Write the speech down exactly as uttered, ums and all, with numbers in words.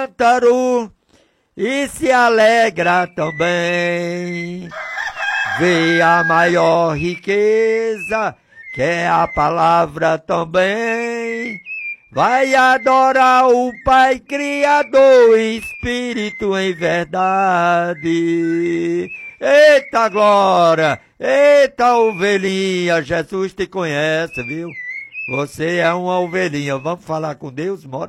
cântaro e se alegra também. Vê a maior riqueza, que é a palavra também. Vai adorar o Pai Criador, Espírito em verdade. Eita glória, eita ovelhinha, Jesus te conhece, viu? Você é uma ovelhinha, vamos falar com Deus, mora?